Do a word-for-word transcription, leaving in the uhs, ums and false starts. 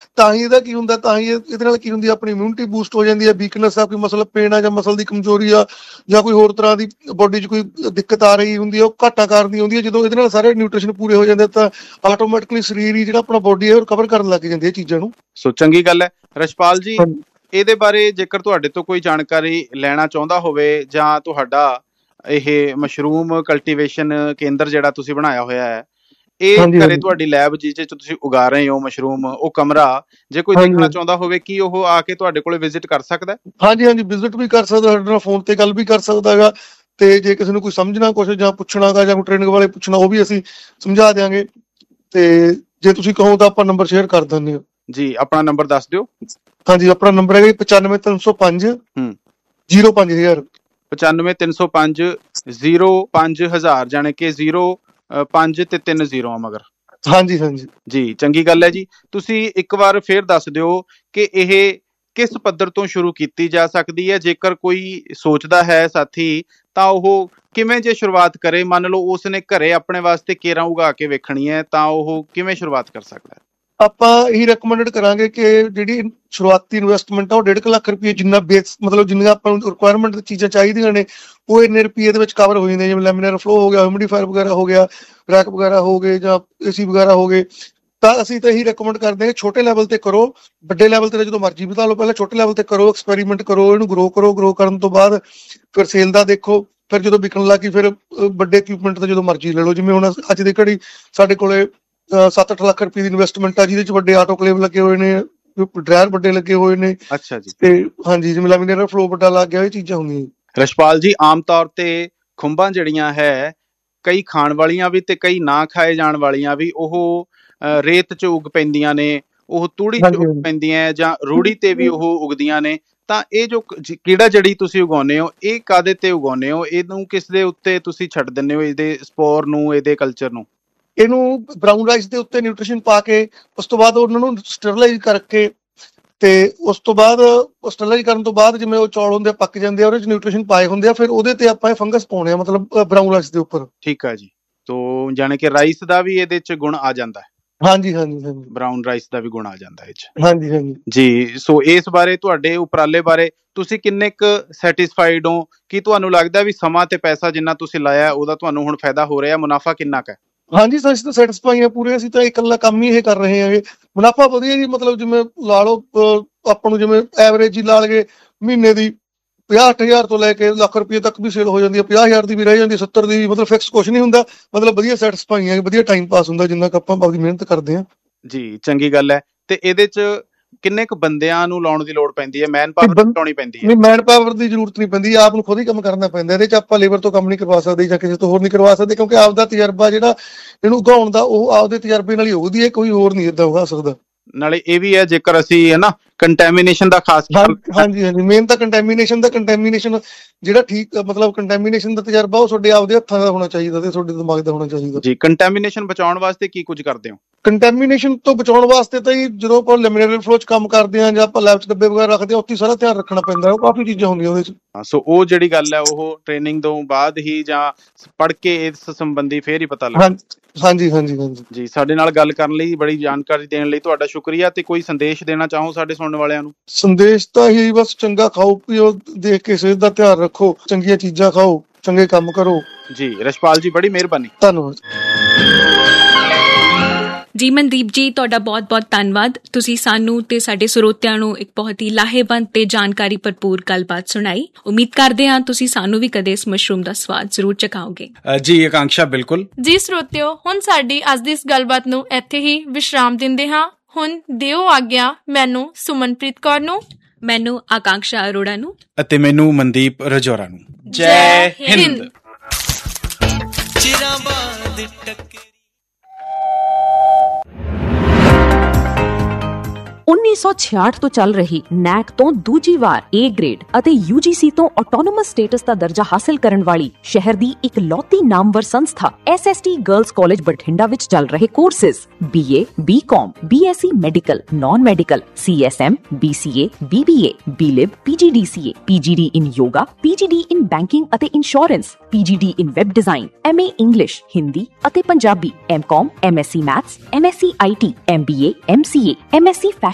ਤਾਂ ਹੀ ਇਹਦਾ ਕੀ ਹੁੰਦਾ, ਤਾਂ ਹੀ ਇਹਦੇ ਨਾਲ ਕੀ ਹੁੰਦੀ, ਆਪਣੀ ਇਮਿਊਨਿਟੀ ਬੂਸਟ ਹੋ ਜਾਂਦੀ ਹੈ। ਵੀਕਨੈਸ ਆ, ਕੋਈ ਮਸਲ ਪੇਨ ਆ ਜਾਂ ਮਸਲ ਦੀ ਕਮਜ਼ੋਰੀ ਆ ਜਾਂ ਕੋਈ ਹੋਰ ਤਰ੍ਹਾਂ ਦੀ ਬੋਡੀ 'ਚ ਕੋਈ ਦਿੱਕਤ ਆ ਰਹੀ ਹੁੰਦੀ ਹੈ, ਉਹ ਘਾਟਾ ਕਾਰਨ ਦੀ ਹੁੰਦੀ ਹੈ। ਜਦੋਂ ਇਹਦੇ ਨਾਲ ਸਾਰੇ ਨਿਊਟ੍ਰੀਸ਼ਨ ਪੂਰੇ ਹੋ ਜਾਂਦੇ ਤਾਂ ਆਟੋਮੈਟਿਕਲੀ ਸਰੀਰ ਹੀ ਜਿਹੜਾ ਆਪਣਾ ਬੋਡੀ ਹੈ ਉਹ ਰਿਕਵਰ ਕਰਨ ਲੱਗ ਜਾਂਦੀ ਹੈ ਚੀਜ਼ਾਂ ਨੂੰ। ਸੋ ਚੰਗੀ ਗੱਲ ਹੈ। ਰਛਪਾਲ ਜੀ, ਇਹਦੇ ਬਾਰੇ ਜੇਕਰ ਤੁਹਾਡੇ ਤੋਂ ਕੋਈ ਜਾਣਕਾਰੀ ਲੈਣਾ ਚਾਹੁੰਦਾ ਹੋਵੇ ਜਾਂ ਤੁਹਾਡਾ ਇਹ ਮਸ਼ਰੂਮ ਕਲਟੀਵੇਸ਼ਨ ਕੇਂਦਰ ਜਿਹੜਾ ਤੁਸੀਂ ਬਣਾਇਆ ਹੋਇਆ ਹੈ, ਇਹ ਘਰੇ ਤੁਹਾਡੀ ਲੈਬ ਜਿਹਦੇ ਚ ਤੁਸੀਂ ਉਗਾ ਰਹੇ ਹੋ ਮਸ਼ਰੂਮ, ਉਹ ਕਮਰਾ, ਜੇ ਕੋਈ ਦੇਖਣਾ ਚਾਹੁੰਦਾ ਹੋਵੇ ਕੀ ਉਹ ਆ ਕੇ ਤੁਹਾਡੇ ਕੋਲ ਵਿਜ਼ਿਟ ਕਰ ਸਕਦਾ? ਹਾਂਜੀ ਹਾਂਜੀ, ਵਿਜ਼ਿਟ ਵੀ ਕਰ ਸਕਦਾ, ਸਾਡੇ ਨਾਲ ਫੋਨ ਤੇ ਗੱਲ ਵੀ ਕਰ ਸਕਦਾ ਹੈਗਾ। ਤੇ ਜੇ ਕਿਸੇ ਨੂੰ ਕੋਈ ਸਮਝਣਾ ਕੁਛ ਜਾਂ ਪੁੱਛਣਾ ਗਾ ਜਾਂ ਕੋਈ ਟ੍ਰੇਨਿੰਗ ਵਾਲੇ ਪੁੱਛਣਾ, ਉਹ ਵੀ ਅਸੀਂ ਸਮਝਾ ਦਿਆਂਗੇ। ਤੇ ਜੇ ਤੁਸੀਂ ਕਹੋ ਤਾਂ ਆਪਾਂ ਨੰਬਰ ਸ਼ੇਅਰ ਕਰ ਦਿੰਦੇ ਹਾਂ ਜੀ। ਆਪਣਾ ਨੰਬਰ ਦੱਸ ਦਿਓ। ਹਾਂਜੀ, ਆਪਣਾ ਨੰਬਰ ਹੈਗਾ ਪਚਾਨਵੇਂ ਤਿੰਨ ਸੌ ਪੰਜ ਜ਼ੀਰੋ ਪੰਜ ਹਜ਼ਾਰ ਪਚਾਨਵੇਂ ਤਿੰਨ ਸੌ ਪੰਜ ਜ਼ੀਰੋ ਪੰਜ ਹਜ਼ਾਰ ਜਾਣੇ ਕਿ ਜ਼ੀਰੋ ਪੰਜ ਤੇ ਤਿੰਨ ਜ਼ੀਰੋ ਆ ਮਗਰ। ਹਾਂਜੀ ਹਾਂਜੀ ਜੀ, ਚੰਗੀ ਗੱਲ ਹੈ ਜੀ। ਤੁਸੀਂ ਇੱਕ ਵਾਰ ਫੇਰ ਦੱਸ ਦਿਓ ਕਿ ਇਹ ਕਿਸ ਪੱਧਰ ਤੋਂ ਸ਼ੁਰੂ ਕੀਤੀ ਜਾ ਸਕਦੀ ਹੈ। ਜੇਕਰ ਕੋਈ ਸੋਚਦਾ ਹੈ ਸਾਥੀ ਤਾਂ ਉਹ ਕਿਵੇਂ ਜੇ ਸ਼ੁਰੂਆਤ ਕਰੇ? ਮੰਨ ਲਓ ਉਸਨੇ ਘਰੇ ਆਪਣੇ ਵਾਸਤੇ ਕੇਰਾਂ ਉਗਾ ਕੇ ਵੇਖਣੀ ਹੈ ਤਾਂ ਉਹ ਕਿਵੇਂ ਸ਼ੁਰੂਆਤ ਕਰ ਸਕਦਾ ਹੈ? ਆਪਾਂ ਇਹੀ ਰეკਮੈਂਡਡ ਕਰਾਂਗੇ ਕਿ ਜਿਹੜੀ ਸ਼ੁਰੂਆਤੀ ਇਨਵੈਸਟਮੈਂਟ ਆ ਉਹ ਡੇਢ ਕੁ ਲੱਖ ਰੁਪਏ, ਜਿੰਨਾ ਬੇਸ ਮਤਲਬ ਜਿੰਨੀਆਂ ਆਪਾਂ ਨੂੰ ਰਿਕੁਆਇਰਮੈਂਟ ਚੀਜ਼ਾਂ ਚਾਹੀਦੀਆਂ ਨੇ ਉਹ ਇੰਨੇ ਰੁਪਏ ਦੇ ਵਿੱਚ ਕਵਰ ਹੋ ਜਾਂਦੇ। ਜਿਵੇਂ ਲੈਮੀਨਰ ਫਲੋ ਹੋ ਗਿਆ, ਹਿਊਮਿਡੀਫਾਇਰ ਵਗੈਰਾ ਹੋ ਗਿਆ, ਰੈਕ ਵਗੈਰਾ ਹੋ ਗਏ ਜਾਂ ਏਸੀ ਵਗੈਰਾ ਹੋ ਗਏ। ਤਾਂ ਅਸੀਂ ਤਾਂ ਇਹੀ ਰეკਮੈਂਡ ਕਰਦੇ ਹਾਂ ਕਿ ਛੋਟੇ ਲੈਵਲ ਤੇ ਕਰੋ, ਵੱਡੇ ਲੈਵਲ ਤੇ ਜਦੋਂ ਮਰਜ਼ੀ ਵਧਾ ਲਓ, ਪਹਿਲਾਂ ਛੋਟੇ ਲੈਵਲ ਤੇ ਕਰੋ, ਐਕਸਪੈਰੀਮੈਂਟ ਕਰੋ, ਇਹਨੂੰ ਗਰੋ ਕਰੋ। ਗਰੋ ਕਰਨ ਤੋਂ ਬਾਅਦ ਫਿਰ ਸੇਲ ਦਾ ਦੇਖੋ, ਫਿਰ ਜਦੋਂ ਵਿਕਣ ਲੱਗੀ ਫਿਰ ਵੱਡੇ ਇਕਵਿਪਮੈਂਟ ਤੇ ਜਦੋਂ ਮਰਜ਼ੀ ਲੈ ਲਓ। ਜਿਵੇਂ ਹੁਣ ਅੱਜ ਦੀ ਘੜੀ ਸਾਡੇ ਕੋਲੇ ਸੱਤ ਅੱਠ ਲੱਖ ਰੁਪਏ ਦੀ ਇਨਵੈਸਟਮੈਂਟ ਆ, ਜਿਹਦੇ ਚ ਵੱਡੇ ਆਟੋਕਲੇਵ ਲੱਗੇ ਹੋਏ ਨੇ, ਡਰਾਇਰ ਵੱਡੇ ਲੱਗੇ ਹੋਏ ਨੇ। ਅੱਛਾ ਜੀ। ਤੇ ਹਾਂਜੀ, ਜਿਵੇਂ ਲੈਮੀਨੇਟਰ ਫਲੋ ਵੱਡਾ ਲੱਗ ਗਿਆ, ਇਹ ਚੀਜ਼ਾਂ ਹੁੰਦੀਆਂ। ਰਛਪਾਲ ਜੀ, ਆਮ ਤੌਰ ਤੇ ਖੁੰਬਾਂ ਜਿਹੜੀਆਂ ਹੈ, ਕਈ ਖਾਣ ਵਾਲੀਆਂ ਵੀ ਤੇ ਕਈ ਨਾ ਖਾਏ ਜਾਣ ਵਾਲੀਆਂ ਵੀ, ਉਹ ਰੇਤ ਚ ਉਗ ਪੈਂਦੀਆਂ ਨੇ, ਉਹ ਤੂੜੀ ਚ ਉਗ ਪੈਂਦੀਆਂ ਜਾਂ ਰੂੜੀ ਤੇ ਵੀ ਉਹ ਉਗਦੀਆਂ ਨੇ। ਤਾਂ ਇਹ ਜੋ ਕੀੜਾ ਜੜੀ ਤੁਸੀਂ ਉਗਾਉਂਦੇ ਹੋ, ਇਹ ਕਾਹਦੇ ਤੇ ਉਗਾਉਂਦੇ ਹੋ? ਇਹਨੂੰ ਕਿਸ ਦੇ ਉੱਤੇ ਤੁਸੀਂ ਛੱਡ ਦਿੰਦੇ ਹੋ, ਇਹਦੇ ਸਪੋਰ ਨੂੰ, ਇਹਦੇ ਕਲਚਰ ਨੂੰ? ਇਹਨੂੰ ਬਰਾਊਨ ਰਾਈਸ ਦੇ ਉੱਤੇ ਨਿਊਟ੍ਰੀਸ਼ਨ ਪਾ ਕੇ, ਉਸ ਤੋਂ ਬਾਅਦ ਉਹਨਾਂ ਨੂੰ ਸਟਰਲਾਈਜ਼ ਕਰਕੇ, ਤੇ ਉਸ ਤੋਂ ਬਾਅਦ ਸਟਰਲਾਈਜ਼ ਕਰਨ ਤੋਂ ਬਾਅਦ ਜਿਵੇਂ ਉਹ ਚੌਲ ਹੁੰਦੇ ਆ ਪੱਕ ਜਾਂਦੇ ਆ, ਉਹਦੇ ਚ ਨਿਊਟ੍ਰੀਸ਼ਨ ਪਾਏ ਹੁੰਦੇ ਆ, ਫਿਰ ਉਹਦੇ ਤੇ ਆਪਾਂ ਇਹ ਫੰਗਸ ਪਾਉਣੇ ਆ, ਮਤਲਬ ਬਰਾਊਨ ਰਾਈਸ ਦੇ ਉੱਪਰ। ਠੀਕ ਆ ਜੀ। ਤੋ ਜਾਣੀ ਕਿ ਰਾਈਸ ਦਾ ਵੀ ਇਹਦੇ ਚ ਗੁਣ ਆ ਜਾਂਦਾ ਹੈ? ਹਾਂਜੀ ਹਾਂਜੀ ਹਾਂਜੀ, ਬਰਾਊਨ ਰਾਈਸ ਦਾ ਵੀ ਗੁਣ ਆ ਜਾਂਦਾ ਇਹ ਚ। ਹਾਂਜੀ ਹਾਂਜੀ ਜੀ। ਸੋ ਇਸ ਬਾਰੇ, ਤੁਹਾਡੇ ਉਪਰਾਲੇ ਬਾਰੇ ਤੁਸੀਂ ਕਿੰਨੇ ਕੁ ਸੈਟਿਸਫਾਈਡ ਹੋ? ਕੀ ਤੁਹਾਨੂੰ ਲੱਗਦਾ ਵੀ ਸਮਾਂ ਤੇ ਪੈਸਾ ਜਿੰਨਾ ਤੁਸੀਂ ਲਾਇਆ ਉਹਦਾ ਤੁਹਾਨੂੰ ਹੁਣ ਫਾਇਦਾ ਹੋ ਰਿਹਾ? ਮੁਨਾਫਾ ਕਿੰਨਾ ਕੁ ਹੈ? ਹਾਂਜੀ, ਅਸੀਂ ਤਾਂ ਸੈਟਿਸਫਾਈ ਆ ਪੂਰੇ। ਅਸੀਂ ਤਾਂ ਇਕੱਲਾ ਕੰਮ ਹੀ ਇਹ ਕਰ ਰਹੇ ਹਾਂ। ਮੁਨਾਫਾ ਵਧੀਆ ਜੀ, ਮਤਲਬ ਜਿਵੇਂ ਲਾ ਲਓ ਆਪਾਂ ਨੂੰ, ਜਿਵੇਂ ਐਵਰੇਜ ਹੀ ਲਾ ਲਈਏ ਮਹੀਨੇ ਦੀ ਪੰਜਾਹ ਅੱਠ ਹਜ਼ਾਰ ਤੋਂ ਲੈ ਕੇ ਲੱਖ ਰੁਪਏ ਤੱਕ ਵੀ ਸੇਲ ਹੋ ਜਾਂਦੀ ਹੈ। ਪੰਜਾਹ ਹਜ਼ਾਰ ਦੀ ਵੀ ਰਹਿ ਜਾਂਦੀ, ਸੱਤਰ ਦੀ ਵੀ, ਮਤਲਬ ਫਿਕਸ ਕੁਛ ਨਹੀਂ ਹੁੰਦਾ। ਮਤਲਬ ਵਧੀਆ ਸੈਟਿਸਫਾਈ ਆ, ਵਧੀਆ ਟਾਈਮ ਪਾਸ ਹੁੰਦਾ ਜਿੰਨਾ ਕੁ ਆਪਾਂ ਆਪਣੀ ਮਿਹਨਤ ਕਰਦੇ ਹਾਂ। ਜੀ, ਚੰਗੀ ਗੱਲ ਹੈ। ਤੇ ਇਹਦੇ ਚ ਕਿੰਨੇ ਕੁ ਬੰਦਿਆਂ ਨੂੰ ਲਾਉਣ ਦੀ ਲੋੜ ਪੈਂਦੀ ਹੈ? ਮੈਨ ਪਾਵਰ ਲਾਉਣੀ ਪੈਂਦੀ ਹੈ? ਨਹੀਂ, ਮੈਨ ਪਾਵਰ ਦੀ ਜ਼ਰੂਰਤ ਨਹੀਂ ਪੈਂਦੀ, ਆਪ ਨੂੰ ਖੁਦ ਹੀ ਕੰਮ ਕਰਨਾ ਪੈਂਦਾ। ਇਹਦੇ ਚ ਆਪਾਂ ਲੇਬਰ ਤੋਂ ਕੰਮ ਨਹੀਂ ਕਰਵਾ ਸਕਦੇ ਜਾਂ ਕਿਸੇ ਤੋਂ ਹੋਰ ਨਹੀਂ ਕਰਵਾ ਸਕਦੇ, ਕਿਉਂਕਿ ਆਪ ਦਾ ਤਜਰਬਾ ਜਿਹੜਾ ਇਹਨੂੰ ਉਗਾਉਣ ਦਾ, ਉਹ ਆਪਦੇ ਤਜਰਬੇ ਨਾਲ ਹੀ ਉਗਦੀ ਹੈ, ਕੋਈ ਹੋਰ ਨਹੀਂ ਏਦਾਂ ਉਗਾ ਸਕਦਾ। ਨਾਲੇ ਇਹ ਵੀ ਹੈ, ਜੇਕਰ ਅਸੀਂ ਹੈ ਨਾ ਕੰਟੈਮੀਨੇਸ਼ਨ ਦਾ ਖਾਸ, ਹਾਂਜੀ ਹਾਂਜੀ, ਮੇਨ ਤਾਂ ਕੰਟੈਮੀਨੇਸ਼ਨ ਦਾ ਕੰਟੈਮੀਨੇਸ਼ਨ ਜਿਹੜਾ ਠੀਕ, ਮਤਲਬ ਕੰਟੈਮੀਨੇਸ਼ਨ ਦਾ ਤਜਰਬਾ ਉਹ ਤੁਹਾਡੇ ਆਪਦੇ ਹੱਥਾਂ ਦਾ ਹੋਣਾ ਚਾਹੀਦਾ ਤੇ ਤੁਹਾਡੇ ਦਿਮਾਗ ਦਾ ਹੋਣਾ ਚਾਹੀਦਾ ਜੀ। ਕੰਟੈਮੀਨੇਸ਼ਨ ਬਚਾਉਣ ਵਾਸਤੇ ਕੀ ਕੁਝ ਕਰਦੇ ਹੋ? ਕੰਟੈਮੀਨੇਸ਼ਨ ਤੋਂ ਬਚਾਉਣ ਵਾਸਤੇ ਤਾਂ ਜੀ ਜਦੋਂ ਆਪਾਂ ਲੈਮੀਨੇਟਰ ਫਲੋ ਚ ਕੰਮ ਕਰਦੇ ਹਾਂ ਜਾਂ ਆਪਾਂ ਲੈਬ ਚ ਡੱਬੇ ਵਗੈਰਾ ਰੱਖਦੇ ਹਾਂ, ਉੱਥੇ ਸਾਰਾ ਧਿਆਨ ਰੱਖਣਾ ਪੈਂਦਾ। ਉਹ ਕਾਫੀ ਚੀਜ਼ਾਂ ਹੁੰਦੀਆਂ ਉਹਦੇ ਚ। ਸੋ ਉਹ ਜਿਹੜੀ ਗੱਲ ਹੈ ਉਹ ਟ੍ਰੇਨਿੰਗ ਤੋਂ ਬਾਅਦ ਹੀ ਜਾਂ ਪੜ੍ਹ ਕੇ ਇਸ ਸੰਬੰਧੀ ਫੇਰ ਹੀ ਪਤਾ ਲੱਗਦਾ? ਹਾਂਜੀ ਹਾਂਜੀ ਹਾਂਜੀ ਜੀ। ਸਾਡੇ ਨਾਲ ਗੱਲ ਕਰਨ ਲਈ, ਬੜੀ ਜਾਣਕਾਰੀ ਦੇਣ ਲਈ ਤੁਹਾਡਾ ਸ਼ੁਕਰੀਆ। ਤੇ ਕੋਈ ਸੰਦੇਸ਼ ਦੇਣਾ ਚਾਹੋ ਸਾਡੇ ਸੁਣਨ ਵਾਲਿਆਂ ਨੂੰ? ਸੰਦੇਸ਼ ਤਾਂ ਇਹੀ ਬਸ, ਚੰਗਾ ਖਾਓ ਪੀਓ, ਦੇਖ ਕੇ ਸਿਹਤ ਦਾ ਧਿਆਨ ਰੱਖੋ, ਚੰਗੀਆਂ ਚੀਜ਼ਾਂ ਖਾਓ, ਚੰਗੇ ਕੰਮ ਕਰੋ। ਜੀ ਰਛਪਾਲ ਜੀ, ਬੜੀ ਮਿਹਰਬਾਨੀ, ਧੰਨਵਾਦ ਜੀ। ਮਨਦੀਪ ਜੀ, ਤੁਹਾਡਾ ਬਹੁਤ-ਬਹੁਤ ਧੰਨਵਾਦ। ਤੁਸੀਂ ਸਾਨੂੰ ਤੇ ਸਾਡੇ ਸਰੋਤਿਆਂ ਨੂੰ ਇੱਕ ਬਹੁਤ ਹੀ ਲਾਹੇਵੰਦ ਤੇ ਜਾਣਕਾਰੀ ਭਰਪੂਰ ਗੱਲਬਾਤ ਸੁਣਾਈ। ਉਮੀਦ ਕਰਦੇ ਹਾਂ ਤੁਸੀਂ ਸਾਨੂੰ ਵੀ ਕਦੇ ਇਸ ਮਸ਼ਰੂਮ ਦਾ ਸਵਾਦ ਜ਼ਰੂਰ ਚਖਾਓਗੇ। ਜੀ ਆਕਾਂक्षा, ਬਿਲਕੁਲ ਜੀ। ਸਰੋਤਿਓ, ਹੁਣ ਸਾਡੀ ਅੱਜ ਦੀ ਇਸ ਗੱਲਬਾਤ ਨੂੰ ਇੱਥੇ ਹੀ ਵਿਸ਼ਰਾਮ ਦਿੰਦੇ ਹਾਂ। ਹੁਣ ਦਿਓ ਆਗਿਆ ਮੈਨੂੰ, ਸੁਮਨਪ੍ਰੀਤ ਕੌਰ ਨੂੰ, ਮੈਨੂੰ ਆਕਾਂक्षा ਅਰੋੜਾ ਨੂੰ, ਅਤੇ ਮੈਨੂੰ ਮਨਦੀਪ ਰਜੌਰਾ ਨੂੰ। ਜੈ ਹਿੰਦ। ਉੱਨੀ ਸੌ ਛਿਆਹਠ ਤੋਂ ਚੱਲ ਰਹੀ ਨੈਕ ਤੋਂ ਦੂਜੀ ਵਾਰ ਏ ਗ੍ਰੇਡ ਅਤੇ ਯੂ ਜੀ ਸੀ ਤੋਂ ਆਟੋਨੋਮਸ ਸਟੇਟਸ ਦਾ ਦਰਜਾ ਹਾਸਲ ਕਰਨ ਵਾਲੀ ਸ਼ਹਿਰ ਦੀ ਇੱਕ ਲੌਤੀ ਨਾਮਵਰ ਸੰਸਥਾ S S T girls college Bathinda ਵਿੱਚ ਚੱਲ ਰਹੇ ਕੋਰਸਿਸ ਬੀ ਏ, ਬੀ ਕਾਮ, B S C medical, non medical, C S M, B C A, B B A, B ਲਿਬ, ਪੀ ਜੀ ਡੀ ਸੀ ਏ, ਪੀ ਜੀ ਡੀ ਇਨ ਯੋਗਾ, ਪੀ ਜੀ ਡੀ ਇਨ ਬੈਂਕਿੰਗ ਅਤੇ insurance, ਪੀ ਜੀ D in web design, M A English, Hindi ਅਤੇ Punjabi, M ਕਾਮ, M S C maths, M S C I T, M B A, M C A, M S C